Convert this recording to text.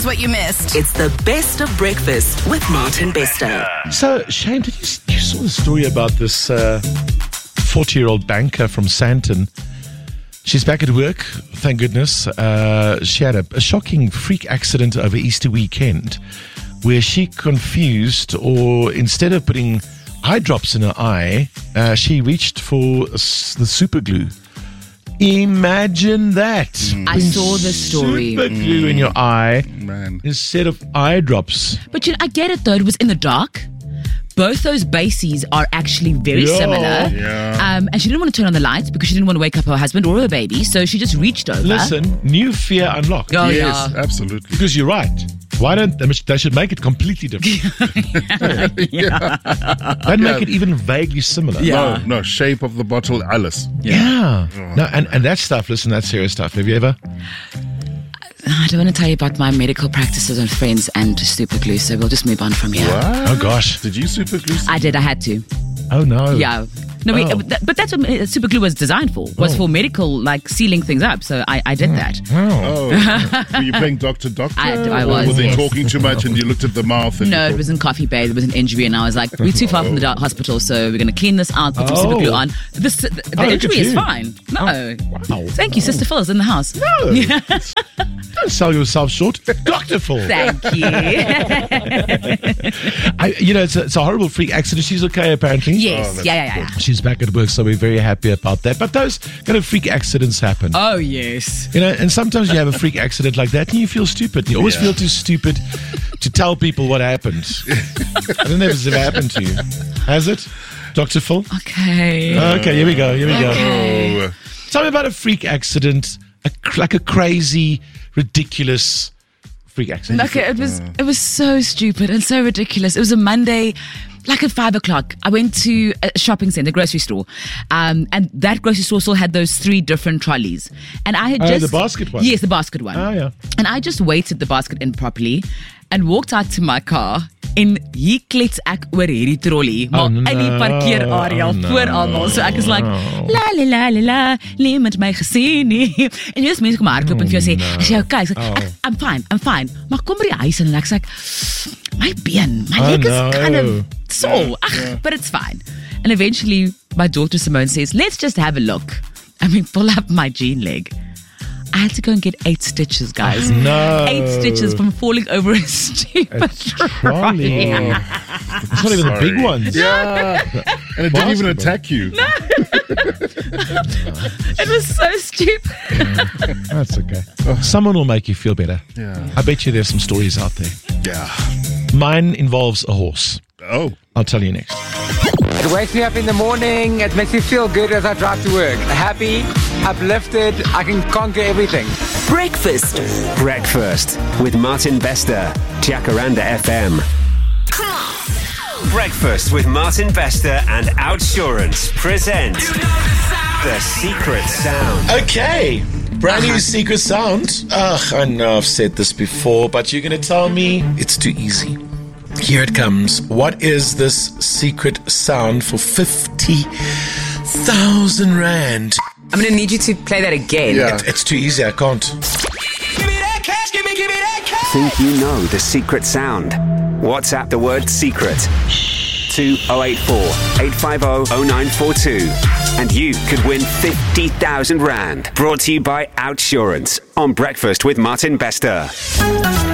What you missed. It's the best of breakfast with Martin Bester. So, Shane, you saw the story about this 40-year-old banker from Sandton? She's back at work, thank goodness. She had a shocking freak accident over Easter weekend where she confused, or instead of putting eye drops in her eye, she reached for the super glue. Imagine that. I saw the story. Super glue in your eye instead of eye drops. But I get it though, it was in the dark. Both those bases are actually very similar. Yeah. And she didn't want to turn on the lights because she didn't want to wake up her husband or her baby. So she just reached over. Listen, new fear unlocked. Oh, Yes, yeah. absolutely. Because you're right. Why don't they should make it completely different? They'd make it even vaguely similar. No, shape of the bottle, Alice. Yeah. No, and that stuff, listen, that's serious stuff. Have you ever? I don't want to tell you about my medical practices on friends and super glue, so we'll just move on from here. What? Oh, gosh. Did you super glue? I did. I had to. Oh, no. Yeah. No, but that's what super glue was designed for. Was for medical, like sealing things up. So I did that. Oh. Oh, were you playing Doctor? I was, Or were they yes. talking too much and you looked at the mouth? And No, you it was in Coffee Bay. There was an injury, and I was like, "We're too far from the hospital, so we're going to clean this out, put some super glue on." The look at injury is you. fine. No, Wow. Thank you, Sister Phil's in the house. No. Don't sell yourself short. Dr. Phil. Thank you. It's a horrible freak accident. She's okay, apparently. Yes, yeah. She's back at work, so we're very happy about that. But those kind of freak accidents happen. Oh yes. And sometimes you have a freak accident like that and you feel stupid. You always feel too stupid to tell people what happened. I don't know if it's ever happened to you. Has it, Dr. Phil? Okay. Okay, here we go. Okay. Oh, Tell me about a freak accident, like a crazy, ridiculous freak accident. Okay, it was so stupid and so ridiculous. It was a Monday, like at 5:00. I went to a shopping center, grocery store, and that grocery store still had those 3 different trolleys. And I had just the basket one. Yes, the basket one. Oh, yeah. And I just weighted the basket in properly and walked out to my car. En hier klets ek oor hierdie trolley, maar in die parkeerarea voor almal. So ek is like, la la la la la, niemand my gesien nie. En jy is mense kom hardloop en vir jou sê, "Is jy okay?" Ek sê, I'm fine. Maar kom by die huis en ek sê, my leg is kind of sore. But it's fine. And eventually my daughter Simone says, "Let's just have a look." And we pull up my jean leg. I had to go and get 8 stitches, guys. No. 8 stitches from falling over a stupid trolley. It's not even the big ones. yeah. And it didn't even attack you. No. It was so stupid. That's okay. Someone will make you feel better. Yeah. I bet you there's some stories out there. Yeah. Mine involves a horse. Oh. I'll tell you next. It wakes me up in the morning. It makes me feel good as I drive to work. Happy, uplifted. I can conquer everything. Breakfast with Martin Bester, Jacaranda FM. Breakfast with Martin Bester and Outsurance present The Secret Sound. Okay. Brand new secret sound. I know I've said this before, but you're going to tell me it's too easy. Here it comes. What is this secret sound for 50,000 rand? I'm going to need you to play that again. Yeah. It's too easy. I can't. Think you know the secret sound? WhatsApp the word secret to 084 850 0942 and you could win 50,000 rand. Brought to you by Outsurance on Breakfast with Martin Bester.